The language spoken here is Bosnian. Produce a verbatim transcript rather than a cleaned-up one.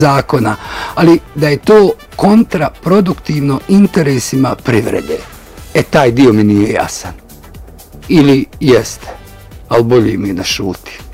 zakona, ali da je to kontraproduktivno interesima privrede. E, taj dio mi nije jasan. Ili jeste, ali bolje mi je da šuti.